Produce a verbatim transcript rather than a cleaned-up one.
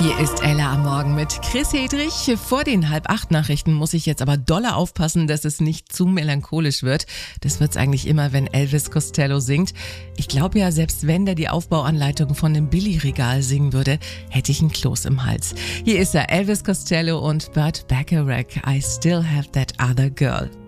Hier ist Ella am Morgen mit Chris Hedrich. Vor den halb acht Nachrichten muss ich jetzt aber doller aufpassen, dass es nicht zu melancholisch wird. Das wird's eigentlich immer, wenn Elvis Costello singt. Ich glaube ja, selbst wenn der die Aufbauanleitung von dem Billy-Regal singen würde, hätte ich einen Kloß im Hals. Hier ist er, Elvis Costello und Burt Bacharach. I still have that other girl.